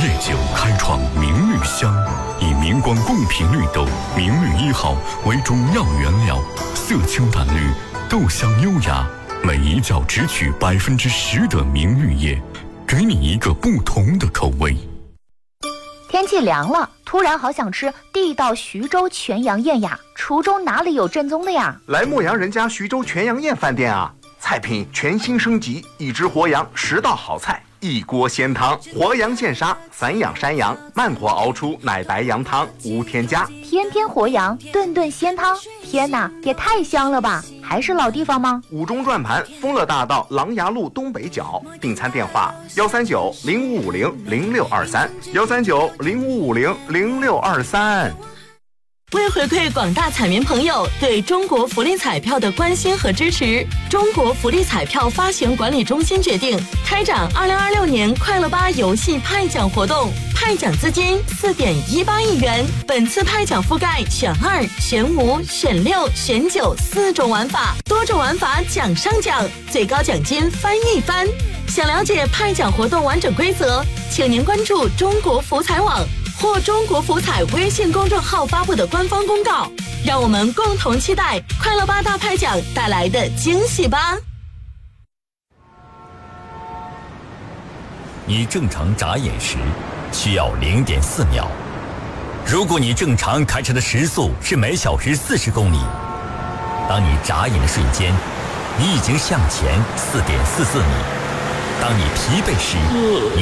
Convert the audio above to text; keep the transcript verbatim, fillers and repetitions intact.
日久开创明绿香，以明光贡品绿豆明绿一号为主要原料，色清淡绿，豆香优雅，每一角只取百分之十的明绿叶，给你一个不同的口味。 天气凉了，突然好想吃地道徐州全羊宴呀！滁州哪里有正宗的呀？ 来牧羊人家徐州全羊宴饭店啊！菜品全新升级，一只活羊，十道好菜，一锅鲜汤，活羊现杀，散养山羊，慢火熬出奶白羊汤，无添加。 天天活羊，顿顿鲜汤，天哪，也太香了吧！还是老地方吗？ 五中转盘，丰乐大道狼牙路东北角。订餐电话：幺三九零五五零零六二三，幺三九零五五零零六二三。 为回馈广大彩民朋友对中国福利彩票的关心和支持，中国福利彩票发行管理中心决定开展二零二六年快乐吧游戏派奖活动，派奖资金四点一八亿元。本次派奖覆盖选二、选五、选六、选九四种玩法，多种玩法奖上奖，最高奖金翻一番。想了解派奖活动完整规则，请您关注中国福彩网或中国福彩微信公众号发布的官方公告，让我们共同期待快乐吧大派奖带来的惊喜吧。 你正常眨眼时需要零点四秒，如果你正常开车的时速是每小时四十公里，当你眨眼的瞬间，你已经向前四点四四米。当你疲惫时，你